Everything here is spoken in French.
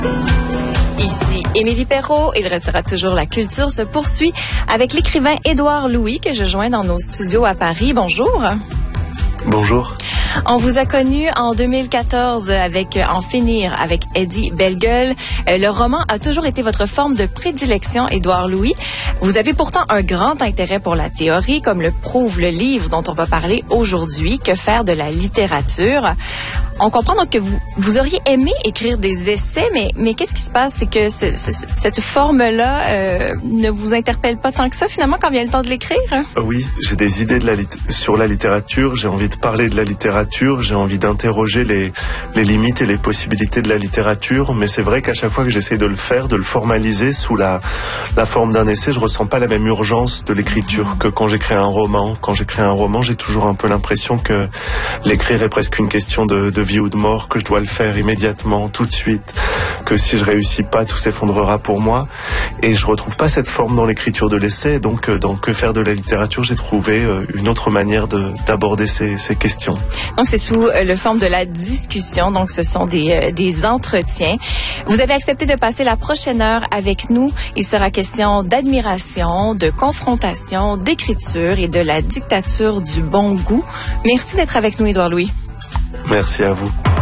Ici Émilie Perrault, il restera toujours la culture se poursuit avec l'écrivain Édouard Louis que je joins dans nos studios à Paris. Bonjour. Bonjour. On vous a connu en 2014 avec En finir avec Eddie Bellegueule. Le roman a toujours été votre forme de prédilection, Édouard Louis. Vous avez pourtant un grand intérêt pour la théorie, comme le prouve le livre dont on va parler aujourd'hui, Que faire de la littérature. On comprend donc que vous auriez aimé écrire des essais, mais qu'est-ce qui se passe? C'est que cette forme-là ne vous interpelle pas tant que ça, finalement, quand vient le temps de l'écrire? Oui, j'ai des idées sur la littérature, j'ai envie de parler de la littérature, j'ai envie d'interroger les limites et les possibilités de la littérature, mais c'est vrai qu'à chaque fois que j'essaie de le faire, de le formaliser sous la forme d'un essai, je ressens pas la même urgence de l'écriture que quand j'écris un roman. Quand j'écris un roman, j'ai toujours un peu l'impression que l'écrire est presque une question de vie ou de mort, que je dois le faire immédiatement, tout de suite, que si je réussis pas, tout s'effondrera pour moi. Et je retrouve pas cette forme dans l'écriture de l'essai. Donc, dans Que faire de la littérature, j'ai trouvé une autre manière d'aborder ces questions. Donc, c'est sous le forme de la discussion. Donc, ce sont des entretiens. Vous avez accepté de passer la prochaine heure avec nous. Il sera question d'admiration, de confrontation, d'écriture et de la dictature du bon goût. Merci d'être avec nous, Édouard Louis. Merci à vous.